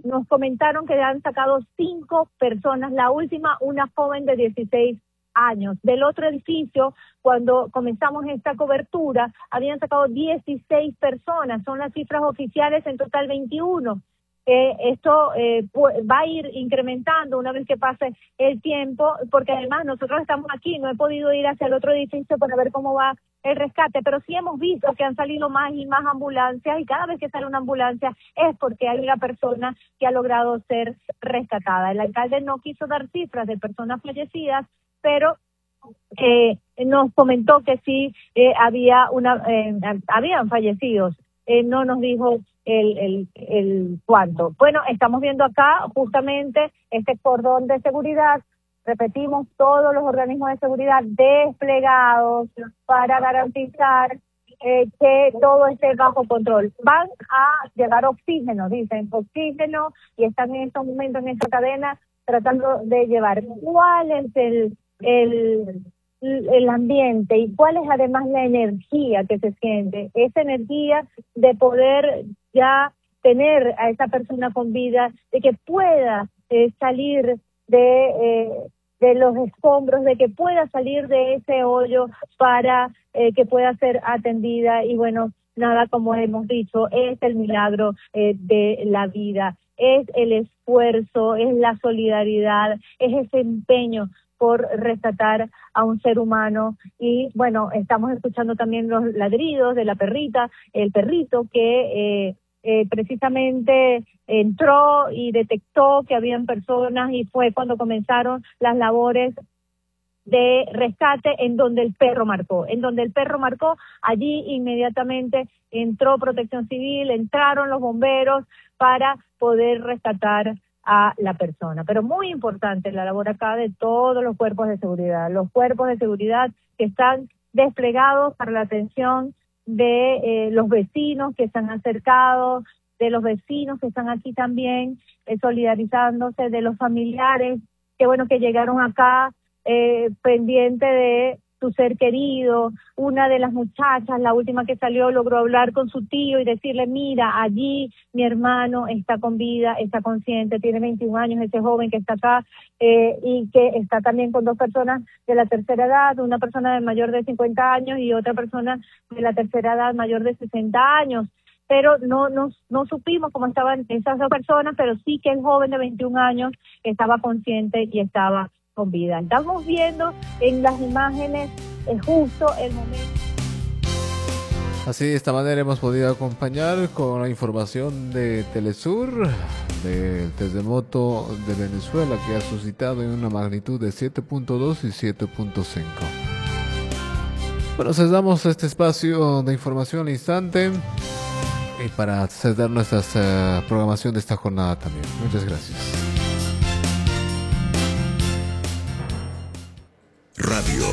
nos comentaron que han sacado 5 personas, la última una joven de 16 años. Del otro edificio, cuando comenzamos esta cobertura, habían sacado 16 personas, son las cifras oficiales, en total 21. Esto va a ir incrementando una vez que pase el tiempo, porque además nosotros estamos aquí, no he podido ir hacia el otro edificio para ver cómo va el rescate, pero sí hemos visto que han salido más y más ambulancias, y cada vez que sale una ambulancia es porque hay una persona que ha logrado ser rescatada. El alcalde no quiso dar cifras de personas fallecidas, pero nos comentó que sí habían fallecidos. No nos dijo el cuánto. Bueno, estamos viendo acá justamente este cordón de seguridad. Repetimos, todos los organismos de seguridad desplegados para garantizar que todo esté bajo control. Van a llevar oxígeno, dicen, oxígeno, y están en estos momentos en esta cadena tratando de llevar. ¿Cuál es el ambiente y cuál es además la energía que se siente? Esa energía de poder ya tener a esa persona con vida, de que pueda salir de los escombros, de que pueda salir de ese hoyo para que pueda ser atendida. Y bueno, nada, como hemos dicho, es el milagro de la vida, es el esfuerzo, es la solidaridad, es ese empeño por rescatar a un ser humano. Y bueno, estamos escuchando también los ladridos de la perrita, el perrito que precisamente entró y detectó que habían personas, y fue cuando comenzaron las labores de rescate en donde el perro marcó. Allí inmediatamente entró Protección Civil, entraron los bomberos para poder rescatar a la persona. Pero muy importante la labor acá de todos los cuerpos de seguridad que están desplegados para la atención de los vecinos que se han acercado, de los vecinos que están aquí también solidarizándose, de los familiares que bueno que llegaron acá pendiente de su ser querido. Una de las muchachas, la última que salió, logró hablar con su tío y decirle: mira, allí mi hermano está con vida, está consciente, tiene 21 años, ese joven que está acá, y que está también con 2 personas de la tercera edad, una persona de mayor de 50 años y otra persona de la tercera edad mayor de 60 años. Pero no supimos cómo estaban esas 2 personas, pero sí que el joven de 21 años estaba consciente y estaba con vida. Estamos viendo en las imágenes justo el momento. Así, de esta manera hemos podido acompañar con la información de Telesur del terremoto de Venezuela, que ha suscitado en una magnitud de 7.2 y 7.5. Bueno, cesamos este espacio de información al instante y para cerrar nuestra programación de esta jornada también. Muchas gracias. Radio